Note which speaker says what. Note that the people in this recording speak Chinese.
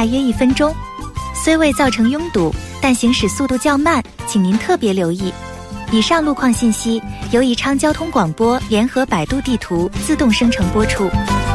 Speaker 1: 大约1分钟。虽未造成拥堵，但行驶速度较慢，请您特别留意。以上路况信息由宜昌交通广播联合百度地图自动生成播出。